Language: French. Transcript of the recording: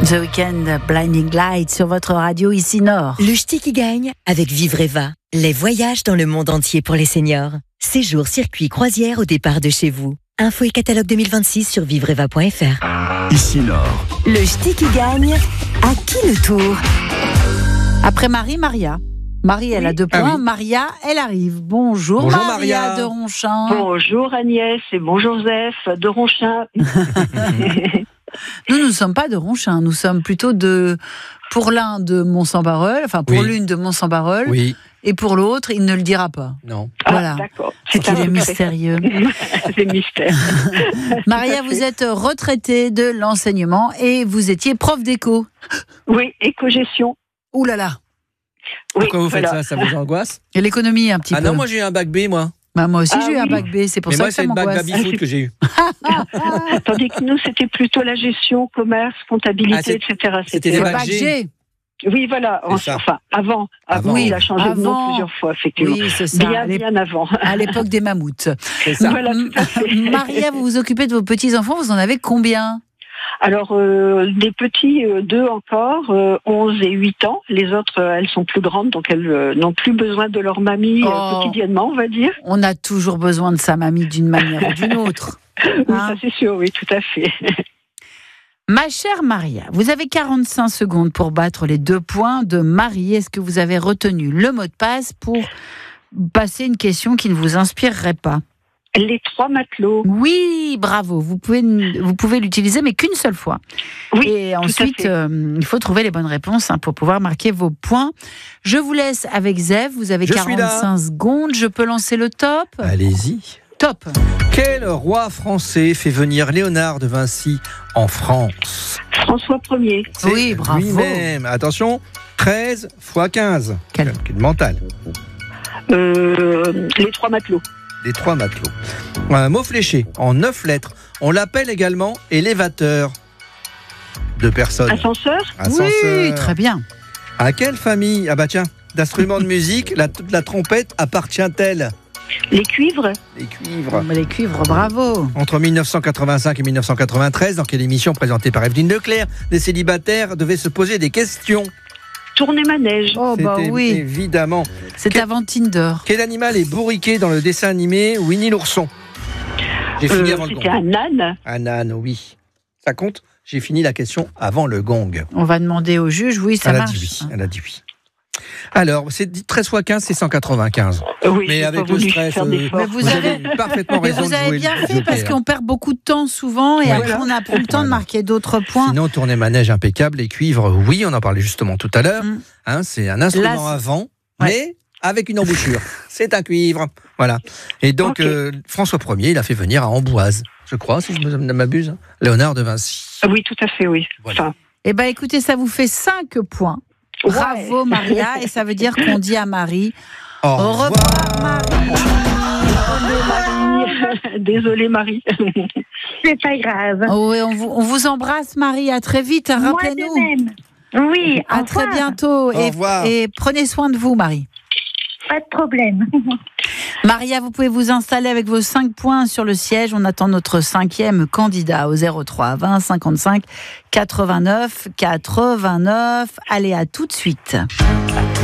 The Weeknd, Blinding Light sur votre radio ici Nord. Le ch'ti qui gagne avec Vivreva. Les voyages dans le monde entier pour les seniors. Séjour, circuit, croisière au départ de chez vous. Info et catalogue 2026 sur vivreva.fr. Ici Nord. Le ch'ti qui gagne, à qui le tour? Après Marie, Maria. Marie, elle a 2 points. oui. Maria, elle arrive. Bonjour Maria de Ronchin. Bonjour Agnès et bonjour Joseph de Ronchin. Nous ne sommes pas de Ronchin, nous sommes plutôt pour l'un de Mont-Saint-Barreul, enfin pour Oui. l'une de Mont-Saint-Barreul, Oui, et pour l'autre, il ne le dira pas. non. Voilà. D'accord. C'est qu'il est mystérieux. C'est mystère. Maria, vous êtes retraitée de l'enseignement et vous étiez prof d'éco. Oui, éco-gestion. Ouh là là. Oui, Pourquoi vous faites voilà. ça? Ça vous angoisse? Et l'économie un petit peu. Ah non, moi j'ai eu un bac B, moi. Bah, moi aussi Ah j'ai eu un oui. bac B, c'est pour Mais ça moi que ça c'est le bac m'angoisse. baby-foot que j'ai eu. Tandis que nous, c'était plutôt la gestion, commerce, comptabilité, Ah, c'est- etc. c'était Le des bac bac G. G. Oui, voilà. C'est ça. Enfin, avant. Avant. Oui, il a changé de nom Avant. plusieurs fois, effectivement. Oui, c'est ça. Bien avant. À l'époque des mammouths. C'est ça. Voilà, tout à fait. Maria, vous vous occupez de vos petits-enfants, vous en avez combien? Alors, des petits, 2 encore, 11 et 8 ans. Les autres, elles sont plus grandes, donc elles n'ont plus besoin de leur mamie Oh. quotidiennement, on va dire. On a toujours besoin de sa mamie d'une manière ou d'une autre. Oui, Hein? ça c'est sûr, oui, tout à fait. Ma chère Maria, vous avez 45 secondes pour battre les 2 points de Marie. Est-ce que vous avez retenu le mot de passe pour passer une question qui ne vous inspirerait pas? Les 3 matelots. Oui, bravo. Vous pouvez l'utiliser, mais qu'une seule fois. Oui, Et tout à ensuite, fait. il faut trouver les bonnes réponses pour pouvoir marquer vos points. Je vous laisse avec Zève. Vous avez Je suis là. 45 secondes. Je peux lancer le top? Allez-y. Top. Quel roi français fait venir Léonard de Vinci en France? François Ier. C'est Oui, bravo. lui-même. Attention, 13 x 15. Quel- Calcul mental. Les 3 matelots. Les 3 matelots. Un mot fléché en 9 lettres. On l'appelle également élévateur. 2 personnes. Ascenseur. Ascenseur. Oui, très bien. À quelle famille, ah bah tiens, d'instruments de musique la trompette appartient-elle? Les cuivres. Les cuivres. Les cuivres, bravo. Entre 1985 et 1993, dans quelle émission présentée par Evelyne Leclerc, les célibataires devaient se poser des questions? Tourner manège. Oh bah C'était oui, évidemment. c'est avant Tinder. Quel animal est bourriqué dans le dessin animé Winnie l'ourson? J'ai fini avant le C'était gong. un âne. Un âne, oui. Ça compte? J'ai fini la question avant le gong. On va demander au juge, oui, ça Elle a marche. dit oui. Elle a dit oui. Alors, c'est 13 x 15, c'est 195. Oui, Mais j'ai avec pas le voulu stress, faire d'efforts. Mais vous avez- parfaitement Mais raison vous de avez jouer bien le fait parce joker. qu'on perd beaucoup de temps souvent et Ouais. après on n'a plus le temps de Voilà. marquer d'autres points. Sinon, tourner manège impeccable, les cuivres, oui, on en parlait justement tout à l'heure. Mm. Hein, c'est un instrument Là, à vent, Ouais. mais avec une embouchure. C'est un cuivre. Voilà. Et donc, Ok. François Ier, il a fait venir à Amboise, je crois, si je ne m'abuse, hein, Léonard de Vinci. Oui, tout à fait, oui. Voilà. Enfin, Eh bien écoutez, ça vous fait 5 points. ouais. Bravo Maria, et ça veut dire qu'on dit à Marie Au au revoir Marie. Désolée, Marie. C'est pas grave. Oh, et on vous embrasse Marie, à très vite, hein, Moi rappelez-nous. de même. Oui, À au très revoir. bientôt Au revoir. et prenez soin de vous Marie. Pas de problème. Maria, vous pouvez vous installer avec vos 5 points sur le siège. On attend notre 5e candidat au 03 20 55 89 89. Allez, à tout de suite.